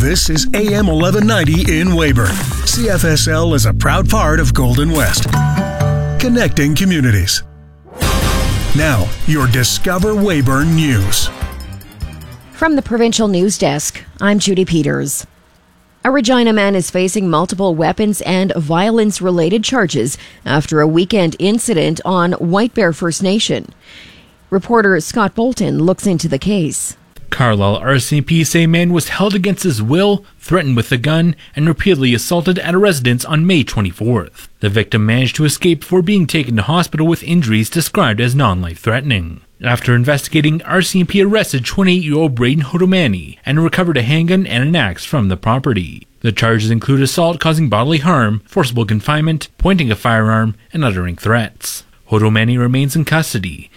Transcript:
This is AM 1190 in Weyburn. CFSL is a proud part of Golden West. Connecting communities. Now, your Discover Weyburn News. From the Provincial News Desk, I'm Judy Peters. A Regina man is facing multiple weapons and violence-related charges after a weekend incident on White Bear First Nation. Reporter Scott Bolton looks into the case. Carlisle RCMP say man was held against his will, threatened with a gun, and repeatedly assaulted at a residence on May 24th. The victim managed to escape before being taken to hospital with injuries described as non-life-threatening. After investigating, RCMP arrested 28-year-old Braden Hodomani and recovered a handgun and an axe from the property. The charges include assault causing bodily harm, forcible confinement, pointing a firearm, and uttering threats. Hodomani remains in custody.